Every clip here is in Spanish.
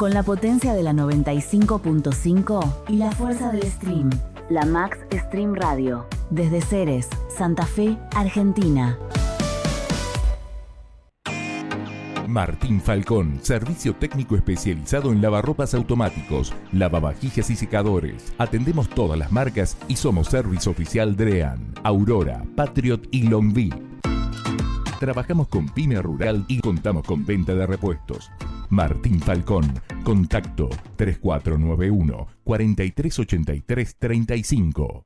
Con la potencia de la 95.5 y la fuerza del stream. La Max Stream Radio. Desde Ceres, Santa Fe, Argentina. Martín Falcón, servicio técnico especializado en lavarropas automáticos, lavavajillas y secadores. Atendemos todas las marcas y somos servicio oficial Drean, Aurora, Patriot y Longview. Trabajamos con pyme rural y contamos con venta de repuestos. Martín Falcón, contacto 3491 4383 35.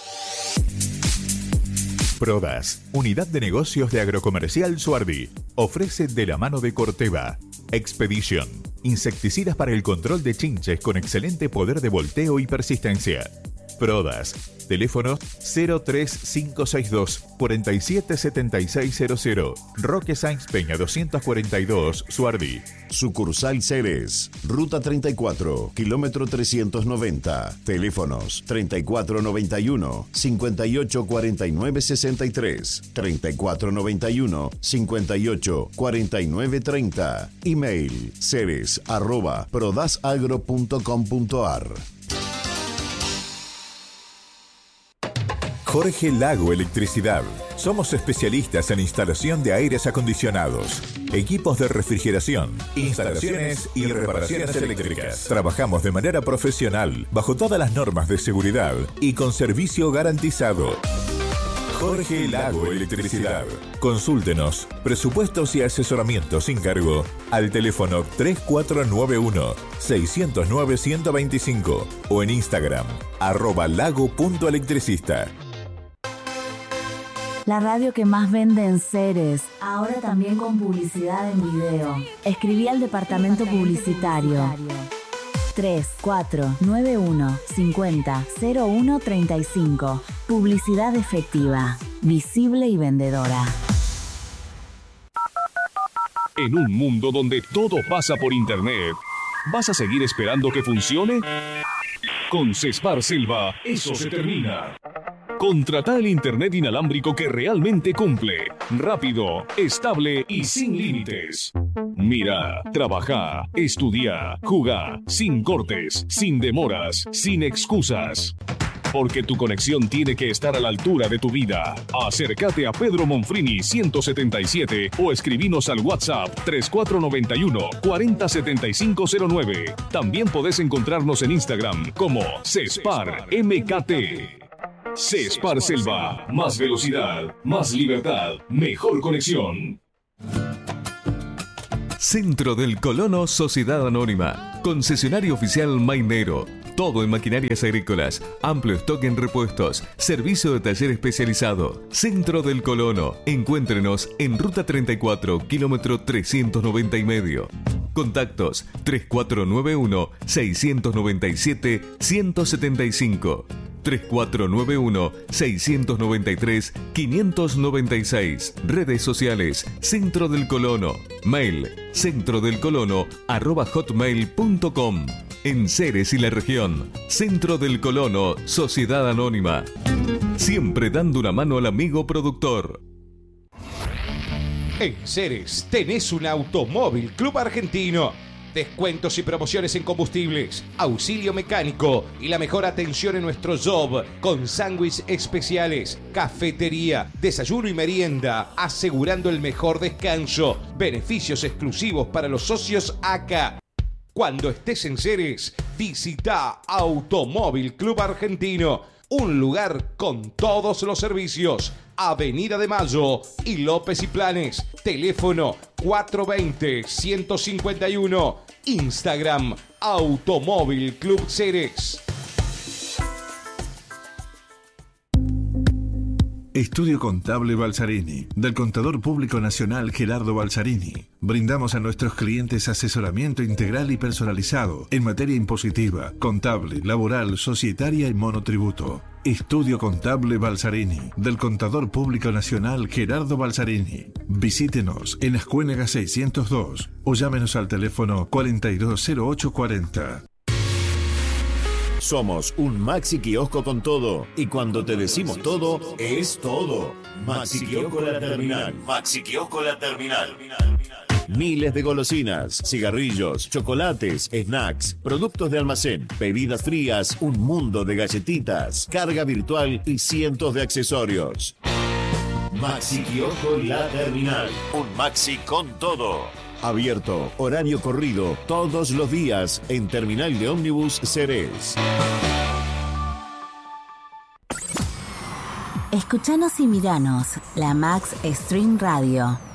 Prodas, unidad de negocios de Agrocomercial Suardi, ofrece de la mano de Corteva. Expedition, insecticidas para el control de chinches con excelente poder de volteo y persistencia. Prodas, teléfono 03562 477600, Roque Sáenz Peña 242, Suardi. Sucursal Ceres, Ruta 34, kilómetro 390. Teléfonos 3491 5849 63, 3491 58 49 30. Email ceres@prodasagro.com.ar. Jorge Lago Electricidad. Somos especialistas en instalación de aires acondicionados, equipos de refrigeración, instalaciones y reparaciones eléctricas. Trabajamos de manera profesional, bajo todas las normas de seguridad y con servicio garantizado. Jorge Lago Electricidad. Consúltenos, presupuestos y asesoramiento sin cargo al teléfono 3491 609 125 o en Instagram @lago.electricista. La radio que más vende en Ceres, ahora también con publicidad en video. Escribí al departamento publicitario 3491 50 01 35. Publicidad efectiva, visible y vendedora. En un mundo donde todo pasa por internet, ¿vas a seguir esperando que funcione? Con Cespar Silva, eso se termina. Contrata el internet inalámbrico que realmente cumple. Rápido, estable y sin límites. Mira, trabaja, estudia, juega, sin cortes, sin demoras, sin excusas. Porque tu conexión tiene que estar a la altura de tu vida. Acércate a Pedro Monfrini 177 o escribinos al WhatsApp 3491 407509. También podés encontrarnos en Instagram como Cespar MKT. Cespar Selva, más velocidad, más libertad, mejor conexión. Centro del Colono Sociedad Anónima, concesionario oficial Mainero, todo en maquinarias agrícolas, amplio stock en repuestos, servicio de taller especializado. Centro del Colono, encuéntrenos en Ruta 34, kilómetro 390 y medio. Contactos 3491 697 175. 3491 693 596. Redes sociales Centro del Colono. Mail centrodelcolono@hotmail.com. En Ceres y la región, Centro del Colono Sociedad Anónima. Siempre dando una mano al amigo productor. En Ceres tenés un Automóvil Club Argentino. Descuentos y promociones en combustibles, auxilio mecánico y la mejor atención en nuestro job con sándwiches especiales, cafetería, desayuno y merienda, asegurando el mejor descanso, beneficios exclusivos para los socios ACA. Cuando estés en Ceres, visita Automóvil Club Argentino, un lugar con todos los servicios. Avenida de Mayo y López y Planes. Teléfono 420-151. Instagram Automóvil Club Ceres. Estudio Contable Balsarini, del Contador Público Nacional Gerardo Balsarini. Brindamos a nuestros clientes asesoramiento integral y personalizado en materia impositiva, contable, laboral, societaria y monotributo. Estudio Contable Balsarini, del Contador Público Nacional Gerardo Balsarini. Visítenos en Ascuénaga 602 o llámenos al teléfono 420840. Somos un Maxi Kiosco con todo. Y cuando te decimos todo, es todo. Maxi Kiosco La Terminal. Maxi Kiosco La Terminal. Miles de golosinas, cigarrillos, chocolates, snacks, productos de almacén, bebidas frías, un mundo de galletitas, carga virtual y cientos de accesorios. Maxi Kiosco La Terminal. Un Maxi con todo. Abierto, horario corrido, todos los días en Terminal de Ómnibus Ceres. Escuchanos y miranos, la Max Stream Radio.